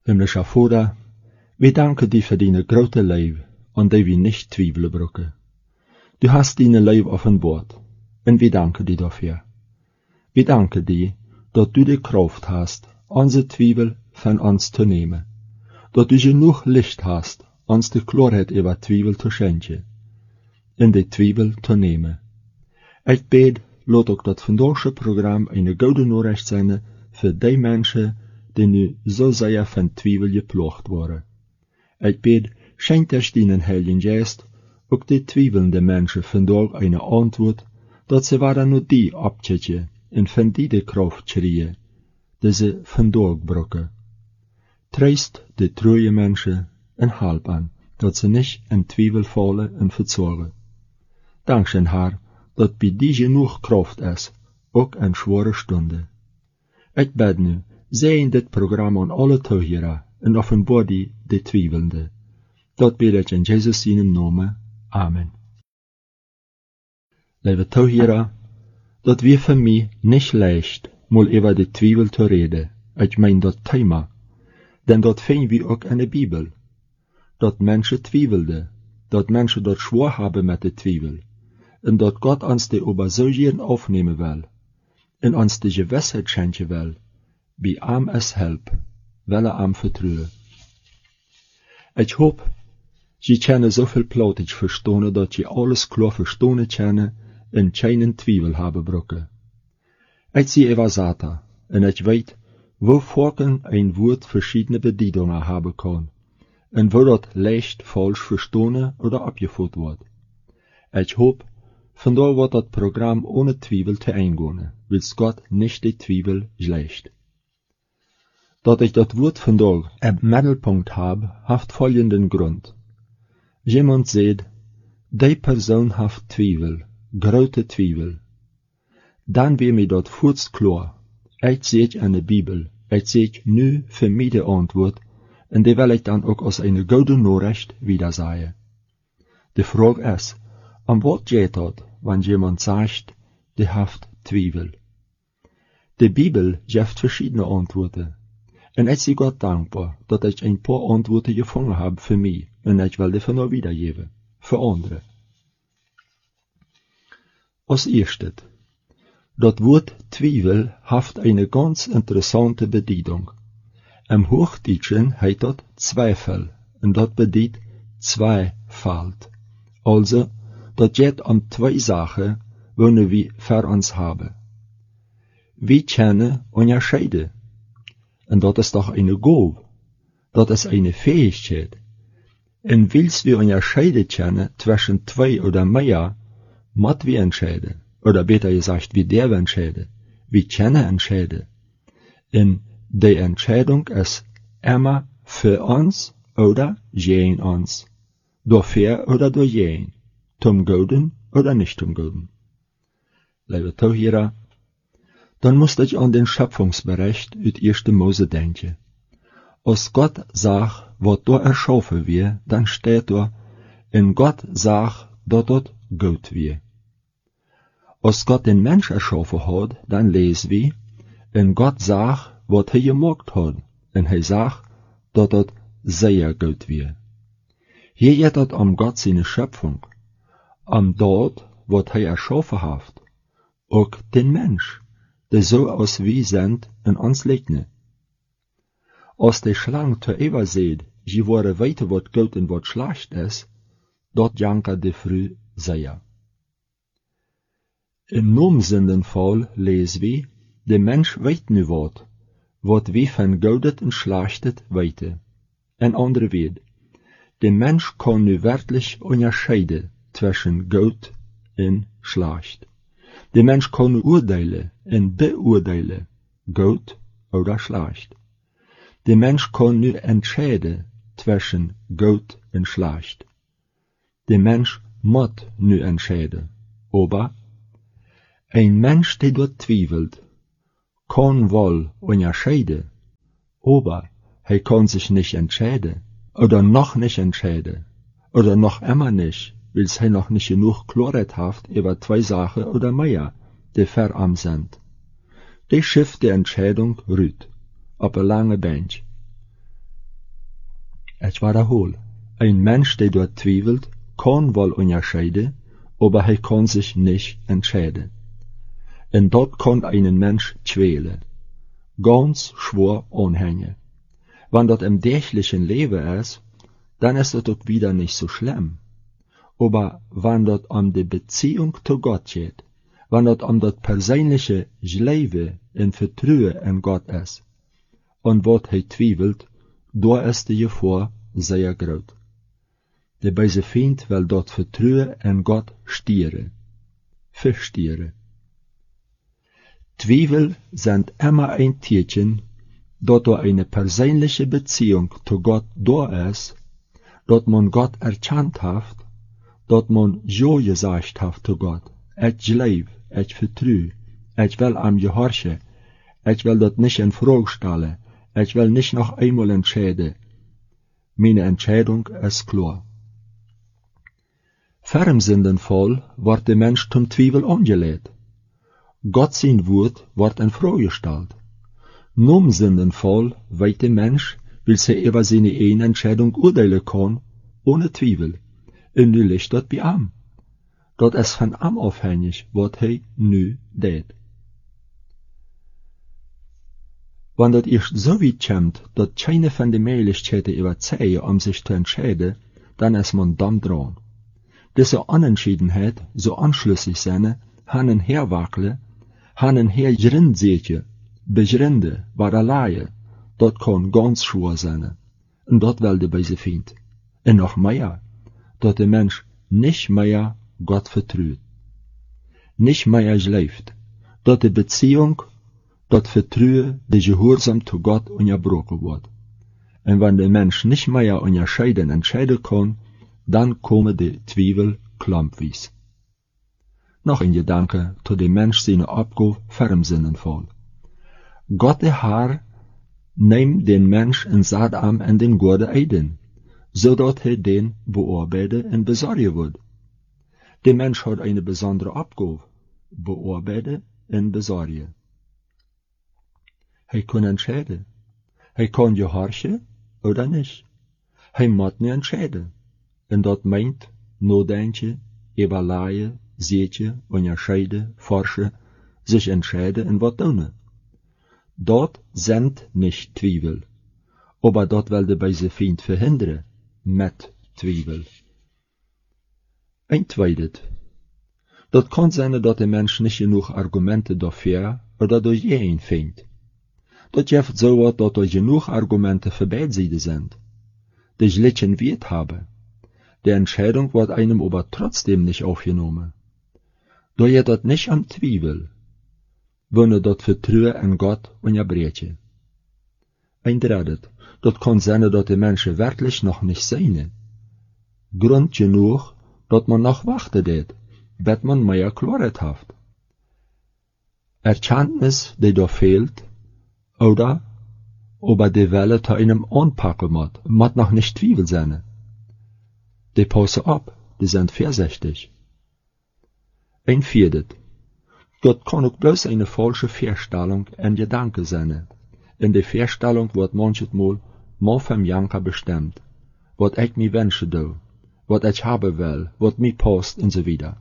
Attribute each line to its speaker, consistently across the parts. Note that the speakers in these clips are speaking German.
Speaker 1: Himmlischer Vater, wir danken dir für deine große Liebe, an der wir nicht zweifeln brauchen. Du hast deine Liebe offenbart, und wir danken dir dafür. Wir danken dir, dass du die Kraft hast, unsere Zweifel von uns zu nehmen, dass du genug Licht hast, uns die Klarheit über Zweifel zu schenken, in die Zweifel zu nehmen. Ich bete, laat ook dat vandaagse Programm eine gute Nachricht sein für die Menschen, die nu so sehr von Zweifel geplagt waren. Ich bete, schenkt euch deinen Heiligen Geist, auch die zweifelnden Menschen vandaag eine Antwort, dat sie waren nur die abchecken und von die Kraft kriegen, die sie vandaag brauchen. Tröst die treue Menschen und halb an, dat sie nicht in Zweifel fallen und verzagen. Dankeschön, Herr, dat bei dir genug Kraft ist, auch in schwere Stunden. Ich bete nu, sei in dit Programm an alle Zuhörer und offenbar die Zweifelnde. Dat bete ich in Jesus seinem Namen. Amen. Liebe Zuhörer, dat wir für mich nicht leicht, mal über die Zweifel zu reden. Ich mein das Thema. Denn dat finden wir auch in der Bibel. Dat Menschen zweifeln, dat Menschen dat schwor haben mit der Zweifel. Und dat Gott uns die Obersorgen aufnehmen will. Und uns die Gewissheit schenken will. Wie arm es help, will arm vertrauen. Ich hoffe, Sie können so viel Plattdeutsch verstehen, dass Sie alles klar verstehen können und keinen Zweifel haben brauchen. Ich sehe Evasata, und ich weiß, wo Volken ein Wort verschiedene Bedeutungen haben kann, und wo das leicht falsch verstanden oder abgeführt wird. Ich hoffe, von da wird das Programm ohne Zweifel zu eingehen, weil Gott nicht die Zweifel schlecht. Dass ich das Wort von da im Mittelpunkt habe, hat folgenden Grund. Jemand sagt, die Person hat Zweifel, große Zweifel. Dann wird mir das kurz klar. Ich sehe in der Bibel, ich sehe nu für mich die Antwort, und die will ich dann auch als eine gute Nachricht wieder sagen. Die Frage ist, an was geht das, wenn jemand sagt, die hat Zweifel? Die Bibel gibt verschiedene Antworten. Und ich bin Gott dankbar, dass ich ein paar Antworten gefunden habe für mich, und ich will die von euch wiedergeben, für andere. Als erstes, das Wort Zweifel hat eine ganz interessante Bedeutung. Im Hochdeutschen heißt das Zweifel, und das bedeutet Zweifalt. Also, das geht um zwei Sachen, die wir für uns haben. Wir können unterscheiden. Und das ist doch eine Gabe. Das ist eine Fähigkeit. Und willst wir unterscheiden können zwischen zwei oder mehr, muss wir entscheiden. Oder besser gesagt, wir dürfen entscheiden. Wir können entscheiden. Und die Entscheidung ist immer für uns oder gegen uns. Dafür oder dagegen. Zum Guten oder nicht zum Guten. Liebe Zuhörer, dann musste ich an den Schöpfungsbericht aus 1. Mose denken. Als Gott sagt, was da erschaffen wird, dann steht da, und Gott sagt, dass das gut wird. Als Gott den Mensch erschaffen hat, dann lesen wir, und Gott sagt, was er gemacht hat, und er sagt, dass das sehr gut wird. Hier geht es um Gott seine Schöpfung, um dort, was er erschaffen hat, auch den Mensch, der so aus wie sind in uns legnet. Als die Schlange zu Eva sieht, sie wollen weiter, was gut und was schlecht ist, dort jankert die Früh sehr. Im nomsenden Fall lesen wir, der Mensch weiß nu wat wie von Gutes und Schlechtes weite. Ein anderer Wort, der Mensch kann nu wirklich unterscheiden zwischen Gut und Schlecht. Der Mensch kann nu urteilen und beurteilen, gut oder schlecht. Der Mensch kann nu entscheiden zwischen gut und schlecht. Der Mensch muss nu entscheiden, aber ein Mensch, der dort zweifelt, kann wohl unterscheiden, aber er kann sich nicht entscheiden, oder noch nicht entscheiden, oder noch immer nicht, weil er noch nicht genug Klarheit hat über zwei Sachen oder mehr, die verarmt sind. Die schifft die Entscheidung rüt, auf eine lange Bench. Ich wiederhole, ein Mensch, der dort twiebelt, kann wohl unterscheiden, aber er kann sich nicht entscheiden. Und dort kann einen Mensch quälen, ganz schwer anhängen. Wenn das im täglichen Leben ist, dann ist das dort wieder nicht so schlimm. Aber wenn das um die Beziehung zu Gott geht, wenn das um das persönliche Leben in Vertrauen in Gott ist, und was er twiebelt, da ist die Gefahr sehr groß. Der böse Feind will dort Vertrauen in Gott stieren, verstieren. Zweifel sind immer ein Zeichen, dass da eine persönliche Beziehung zu Gott da ist, dass man Gott erkannt hat, dass man ja gesagt hat zu Gott, ich glaube, ich vertraue, ich will am gehorchen, ich will das nicht in Frage stellen, ich will nicht noch einmal entscheiden. Meine Entscheidung ist klar. Vor dem Sündenfall wird der Mensch zum Zweifel angelegt. Gott sein Wort wird in Frage gestellt. Nom Sündenfall weiß der Mensch, will er über seine eigene Entscheidung urteilen kann, ohne Zweifel. Und nu liegt dort bei ihm. Dort ist von ihm abhängig, was er nu tät. Wenn das erst so weit kommt, dass keine von den Möglichkeiten überzeugen, sich zu entscheiden, dann ist man dann dran. Diese Unentschiedenheit, so anschlüssig sein, hanen herwackeln, hanen hergrinseetje, begrinde, waralaie, dort kann ganz schwer sein. Und dort will der böse Feind. Und noch mehr, dort der Mensch nicht mehr Gott vertraut. Nicht mehr schläft, dort die Beziehung, dort Vertrauen, die Gehorsam zu Gott unterbrochen wird. Und wenn der Mensch nicht mehr entscheiden kann, dann kommen die Zweifel klampweise. Noch ein Gedanke zu dem Mensch seine Abgabe vor dem Sündenfall. Gott der Herr nimmt den Mensch in Satan in den Garten Eden, so dass er den bearbeiten und besorgen wird. Der Mensch hat eine besondere Abgabe, bearbeiten und besorgen. Er kann entscheiden. Er kann gehorchen oder nicht. Er muss nicht entscheiden. Und das meint, nachdenken, überlegen, sehen, unterscheiden, forschen, sich entscheiden und was tun. Dort sind nicht Zweifel. Aber dort will der böse Feind verhindern, mit Zweifel. Ein zweites. Das kann sein, dass der Mensch nicht genug Argumente dafür oder durch ihn findet. Das gibt so was, dass da genug Argumente für beide Seiten sind. Die gleichen Wert haben. Die Entscheidung wird einem aber trotzdem nicht aufgenommen. Da geht das nicht am Zweifel, wenn das Vertrauen in Gott unterbrechen. Ein drittes. Das kann sein, dass die Menschen wirklich noch nicht sehen. Grund genug, dass man noch warten wird, bis man mehr Klarheit hat. Erkenntnis, die da fehlt, oder die Welle zu einem anpacken muss noch nicht Zweifel sein. Die passen ab, die sind vorsichtig. Ein viertes. Gott kann auch bloß eine falsche Vorstellung in Gedanken sein. In der Vorstellung wird manchmal vom Janker bestimmt, was ich mir wünsche do, was ich haben will, was mir passt und so weiter.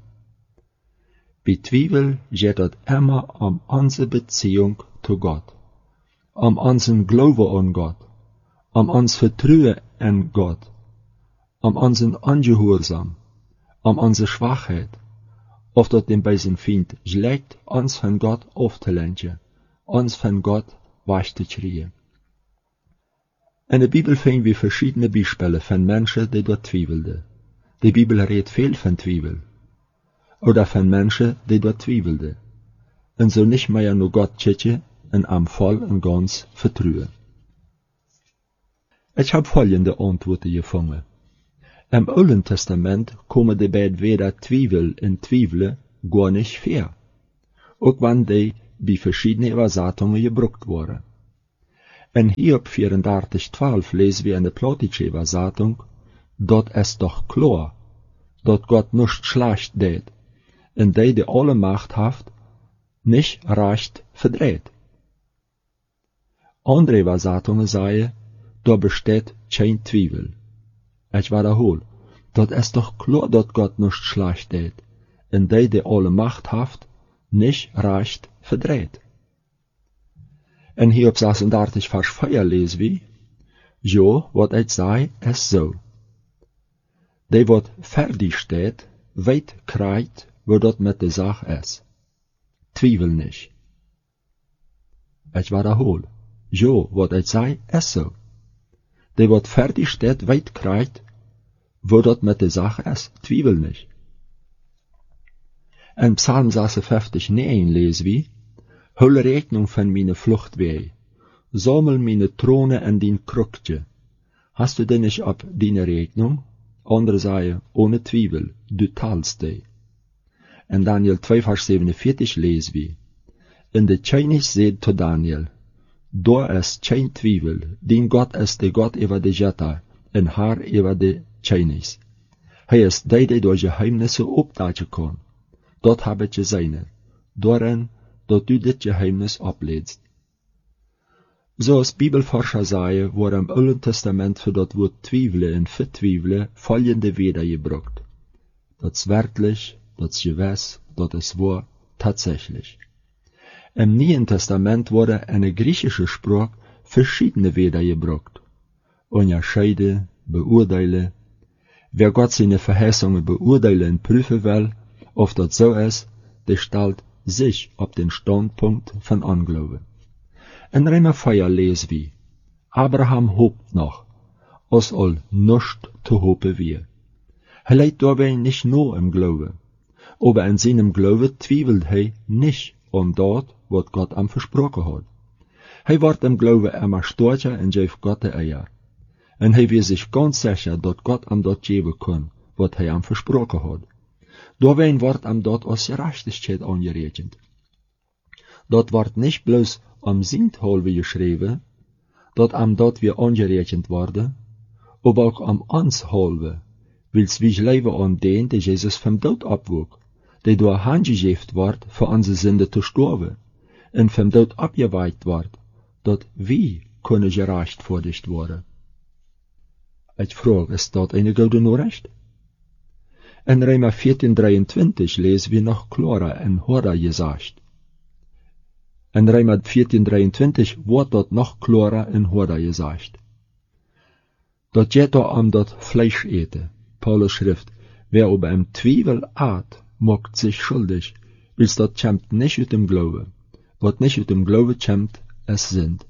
Speaker 1: Bei Zweifel geht es immer um unsere Beziehung zu Gott. Um unseren Glauben an Gott, um uns Vertrauen in Gott, um unseren Ungehorsam, um unsere Schwachheit, auf das dem bösen Feind schlägt, uns von Gott aufzulenken, uns von Gott wegzukriegen. In der Bibel finden wir verschiedene Beispiele von Menschen, die dort zweifelten. Die Bibel redet viel von Zweifel. Oder von Menschen, die dort zweifelten. Und so nicht mehr nur Gott kicken, und am voll und ganz vertrauen. Ich habe folgende Antworten gefunden. Im Alten Testament kommen die beiden Wörter Zweifel und Zweifle gar nicht vor, auch wenn die bei verschiedenen Übersetzungen gebraucht wurden. In Hiob 34,12 lesen wir in der Plattdeutsche Übersetzung, dort ist doch klar, dort Gott nicht schlecht tät, und die alle Macht hat, nicht recht verdreht. Andere Übersetzungen sagen, da besteht kein Twiebel. Ich wiederhol, dat ist doch klar, dat Gott nicht schlecht deed, en die alle Macht haft, nicht recht verdreht. En hier op 36 vers 4 lees wie, jo, wat ik zei, is zo. Die wat fertig steht, weet krijgt, wo dat met de zaak is. Twiebel nicht. Ich wiederhol, jo, wat ik zei, is zo. Die wat fertig steht, weet krijgt, wo dat met de zaak is. Twiebel nicht. En Psalm 56, 9 lees wie, hol Rechnung von meine Fluchtweh, sammel meine Throne in din Krückje. Hast du denn nicht ab deine Rechnung? Andere sagen, ohne Twiebel, du talst die. En Daniel 2, vers 47 lees wie, in de Tscheinisch seht zu Daniel, da ist kein Twiebel, din Gott ist der Gott über de Jetta, en haar über de Tscheinisch. Hij is die door geheimnisse opdagen kon. Dat heb ik gezien, daarin dat u dit geheimnis opleest. Zoals Bibelforscher zeggen, wordt im Oude Testament für dat woord twiebelen en vertwiebelen folgende Weder gebruikt. Dat is werklich, dat is gewiss, dat is wahr, tatsächlich. Im Neuen Testament worden in der griechischen Sprache verschiedene Weder gebruikt. Unterscheiden, beurteilen. Wer Gott seine Verheißungen beurteilen und prüfen will, of dat so ist, der stellt sich auf den Standpunkt von Unglauben. In Römer 4 lees wie, Abraham hoppt noch, als all nischt zu hopen wir. Hij leidt dabei nicht nur im Glauben, aber in seinem Glauben twiebelt hij nicht an dat, wat Gott am versprochen hat. Hij wordt im Glauben immer stärker und geeft Gott de Eier. En hij weet sich ganz sicher, dat Gott am dat geben kann, wat hij am versprochen hat. Daarbij wordt am dat als Gerechtigkeit angerechnet. Dat wordt nicht bloß am Sinthalve geschrieben, dat am dat wir angerechnet worden, aber auch am Anshalve, wils wir leben an den, der Jesus vom Tod abwog, der durch handgegeben wird, für unsere Sünde zu sterben, und vom Tod abgeweiht wird, dat wir können gerechtfertigt worden. Ich frage, ist dat eine gute Nachricht? In Römer 14,23 lesen wir noch klarer und harder gesagt. In Römer 14,23 wird dort noch klarer und harder gesagt. Dat jeder am dat Fleisch ete. Paulus schrift, wer über im Twiebel at, macht sich schuldig, wils dat kämmt nicht ut dem Glaube. Wat nicht ut dem Glaube kämmt, es sind.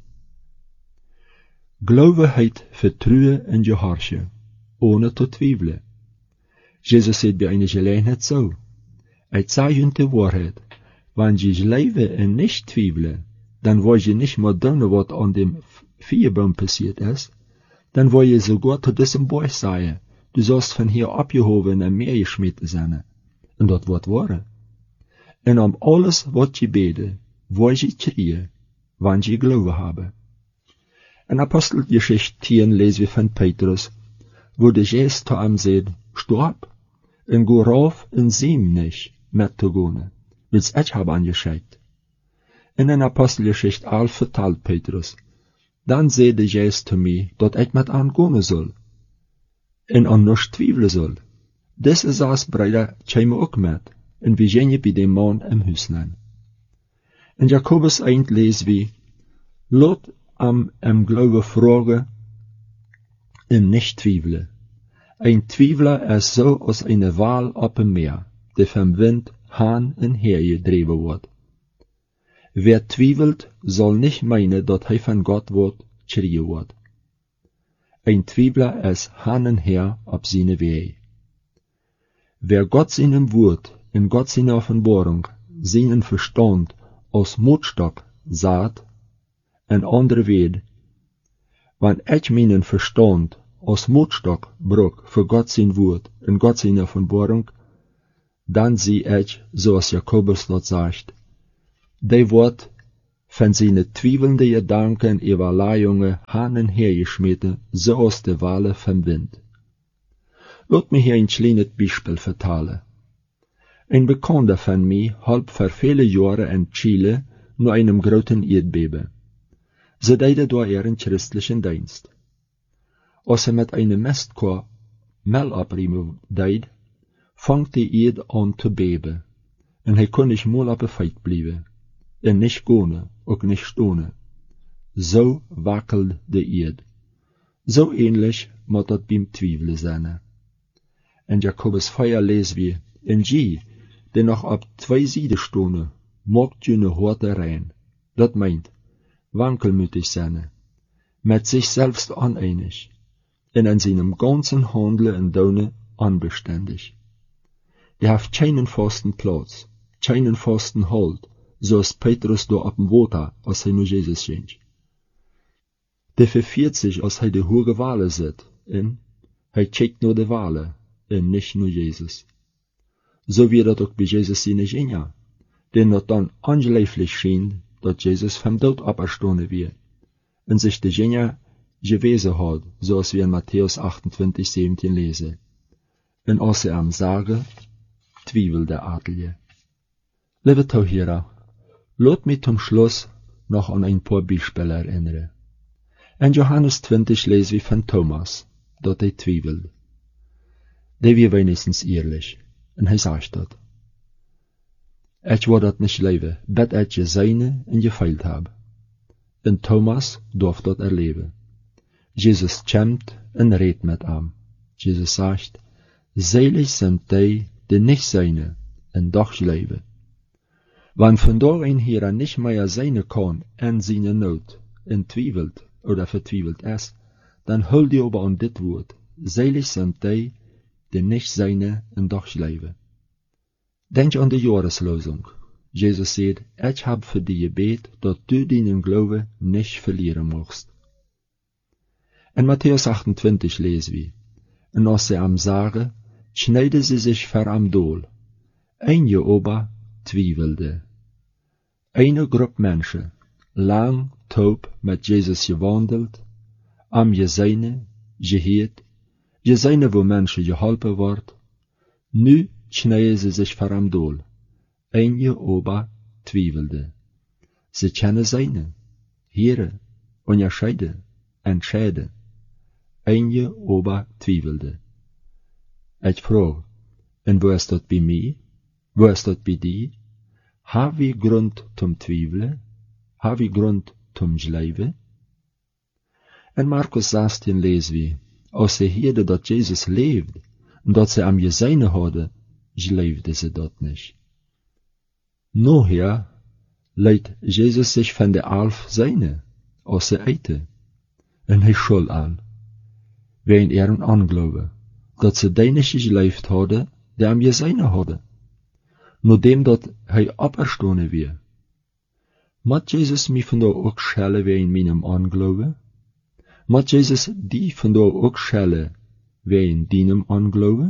Speaker 1: Glaube heit vertrue en Gehorche, ohne zu twieble. Jesus sagt bei einer Gelegenheit so, ich sage ihnen die Wahrheit, wenn ich lebe und nicht twieble, dann weiß ich nicht mehr dann, was an dem Vierbaum passiert ist, dann will ich sogar zu diesem Buch sagen, du sollst von hier abgehoben und mehr geschmissen sein. Und das wird wahr. Und um alles, was ich bete, weiß ich kriegen, wenn ich Glaube habe. In Apostelgeschichte 10 lesen wir von Petrus, wo der Jesus zu ihm sagt, stopp, und go rauf und sieh nicht mit zu gehen, wils ich habe angeschickt. In Apostelgeschichte 11 vertelt Petrus, dann sagt der Jesus zu mir, dass ich mit angehen soll, und an nichts zweifeln soll. Diese saß Brüder kämen auch mit, und wir gehen bei dem Mann im Hüslein. In Jakobus 1 lesen wir, lot am Glaube fragen und nicht zweifeln. Ein Twiebler ist so als eine Wal op dem Meer, die vom Wind hin und her gedreven wird. Wer twiebelt, soll nicht meinen, dass er von Gott wird, kriegen wird. Ein Twiebler ist hin und her auf seine Wege. Wer Gott seinem Wort, in Gott seiner Offenbarung, seinen Verstand als Mutstock sagt, ein anderer Weg, wenn ich meinen Verstand als Mutstock brauch für Gott sein Wort und Gott seine Offenbarung, dann sieh ich, so als Jakobus dort sagt, der wird von seinen twievelnden Gedanken Überleihungen hin und her geschmissen, so als die Wale vom Wind. Lass mich hier ein kleines Beispiel vertellen. Ein Bekannter von mir halb für viele Jahre in Chile nur einem großen Erdbeben. Sie deide da ihren christlichen Dienst. Als met een mestkorb mel abriemen deed, vangt die eed aan te beben, en hij kon niet moel op een feit blijven, en niet gone, ook niet stonen. Zo wakkelde de eed. Zo ähnlich moet dat beim Twijfelen zijn. En Jakobus 4 lees wie, en je, die nog op 2 zijden stonen, maakt je harde rein. Dat meint, wankelmütig zijn, met zich selbst oneinig, en in seinem ganzen Handelen en Donen onbeständig. Die heeft keinen vasten Platz, keinen vasten Halt, zoals Petrus door op dem Water, als hij naar Jezus ging. Die verfiert sich, als hij de hoge Wale zit, en hij kijkt naar de Wale, en nicht naar Jezus. So wie dat ook bij Jezus zijn ging, den dat dan ongelooflijk schien, dat Jezus vom dood auferstanden weer, en sich de Genia gewesen had, zoals we in Matthäus 28:17 lezen. En als ze hem zagen, twijfelde Adelje. Lieve Tohira, laat mij zum Schluss noch an ein paar Beispiele erinnern. In Johannes 20 lezen we van Thomas, dat hij twijfelde. Der war wenigstens ehrlich, en hij sagt dat. Ich wou dat nicht leven, bet ich gesehen en gefeilt habe. En Thomas durft dat erleben. Jesus kämmt en redt mit ihm. Jesus sagt, selig sind die, die nicht seine, en doch leben. Wann von da ein hier nicht mehr sein kann en seine Not, en twijfelt oder vertwijfelt ist, dann hol die aber an dit Wort, selig sind die, die nicht seine, en doch leben. Denk an die Jahreslosung. Jesus sagt, ich hab für dich gebet, dass du deinen Glauben nicht verlieren magst. In Matthäus 28 lesen wir, und als sie am sagen, schneiden sie sich vor am Dohl. Einige aber twijfelde. Eine Gruppe Menschen, lang, taub mit Jesus gewandelt, am Gesehne, gehört, Gesehne, wo Menschen geholpen wird, nu schneiden sie sich vor am Dohl. Einige aber twijfelde. Sie kennen seine, hören, unterscheiden, entscheiden. Einige aber twijfelde. Ich frage, en wo ist dat bei mir? Wo ist dat bei dir? Haben wir Grund zum Twijfelen? Haben wir Grund zum Glauben? In Markus 16 lesen wir, als sie hörten, dat Jesus lebt, und dat sie am Gesehne hadden, geloofden sie dat nicht. Nachher leidt Jesus sich von der 11 seine, als sie eite, en hij schuld an, wegen ihren Anglaube, dat sie die nicht geleefd hadden, die am Gesehne hadden, nachdem dat hij auferstanden weer. Moet Jesus mich von da ook schellen wegen meinem Anglaube? Moet Jesus die von da ook schellen wegen deinem Anglaube?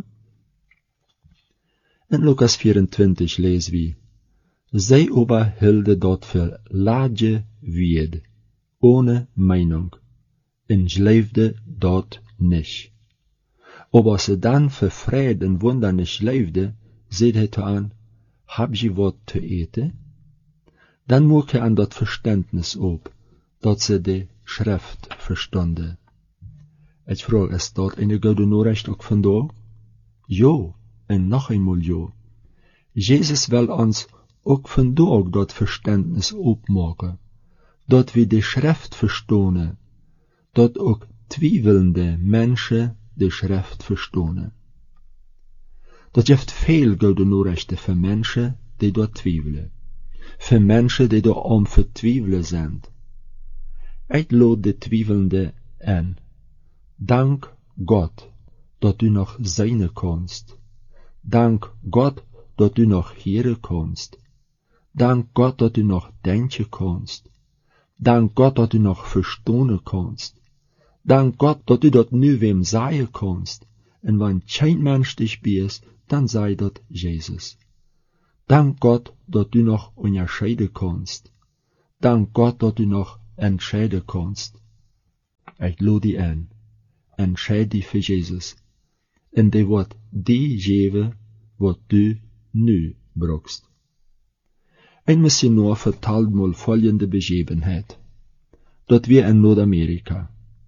Speaker 1: In Lukas 24 lesen wir, zij aber hielden dat für lage Werde, ohne Meinung, en geloofden dat nicht. Aber sie dann für Frieden und Wunder nicht leefden, seht hij an, hab je wat te eten? Dann mocht hij an dat Verständnis op, dat sie die Schrift verstanden. Ich frage, ist dort eine gute Nachricht auch von da? Ja, en noch einmal ja. Jesus will uns auch von da dat Verständnis opmaken, dat wir die Schrift verstehen, dat auch twijfelende Menschen die Schrift verstehen. Dat gibt viel gute Nachrichten für Menschen, die dort twijfelen, für Menschen, die dort am Vertwijfelen sind. Ich lade die Twijfelende an. Dank Gott, dat du noch sein kannst. Dank Gott, dat du noch hören kannst. Dank Gott, dat du noch denken kannst. Dank Gott, dat du noch verstehen kannst. Dank Gott, dat du dat nu wem sagen kannst. En wenn kein Mensch dich bist, dann sei dat Jesus. Dank Gott, dat du noch unterscheiden kannst. Dank Gott, dat du noch entscheiden kannst. Ich lade dich an. Entscheid dich für Jesus. En die wird die geben, wat du nu brauchst. Ein Missionar vertelt mal folgende Begebenheit. Dat wir in Nordamerika.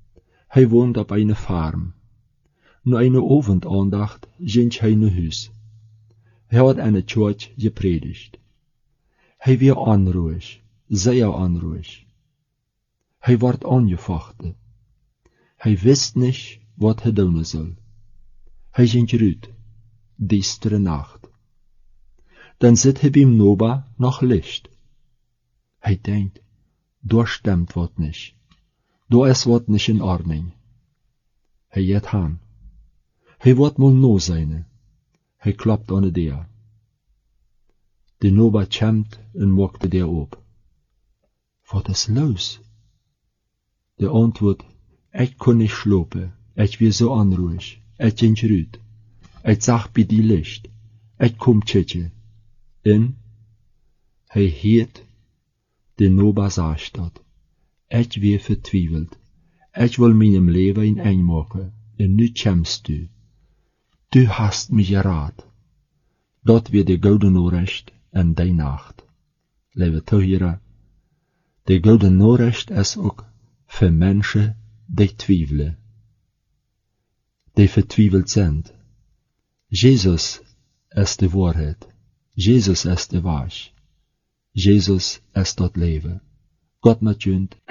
Speaker 1: Hij woont op een farm. Na een ovendandacht ging hij naar huis. Hij had aan de church gepredigt. Hij weer onruhig, sehr onruhig. Hij werd aangevochten. Hij wist niet wat hij doen soll. Hij ging eruit, düstere Nacht. Dan zit hij beim Noba noch Licht. Hij denkt, daar stimmt wat nicht. Daar is wat nicht in Ordnung. Hij geht han. Hij wordt mal no zijn. Hij kloppt aan de deur. De Noba komt en maakt de deur op. Wat is los? De antwoord, ik kon nicht slopen. Ik weer zo onruhig. Ik ging eruit. Ik zag bij die Licht. Ik kom tjetje. En hij heet de Noba sagt dat. Ik weer vertwijfeld. Ik wil mijn leven in een maken. En nu komst du. Du hast mich geraten. Dat weer de gouden Nachricht en die Nacht. Lieve toehoren, de gouden Nachricht is ook voor mensen die twijfelen. Die vertwijfeld zijn. Jezus is de waarheid. Jezus is de Weg. Jezus is dat leven. Gott met jullie.